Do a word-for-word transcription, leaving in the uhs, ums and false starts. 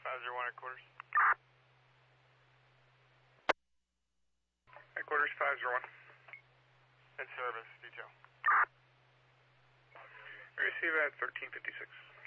five zero one headquarters. Headquarters five zero one. In service, detail. Receive at thirteen fifty-six.